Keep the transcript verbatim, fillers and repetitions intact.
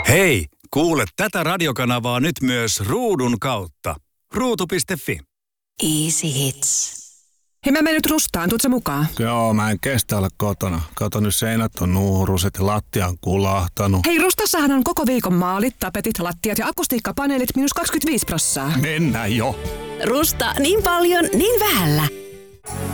Hei, kuule tätä radiokanavaa nyt myös ruudun kautta. ruutu piste fi. Easy Hits. Hei, mä menen nyt Rustaan, tuut sä mukaan? Joo, mä en kestä olla kotona. Kato, nyt seinät on nuuruset ja lattia on kulahtanut. Hei, Rustassahan on koko viikon maalit, tapetit, lattiat ja akustiikkapaneelit miinus kaksikymmentäviisi prossaa. Mennään jo. Rusta niin paljon, niin vähällä.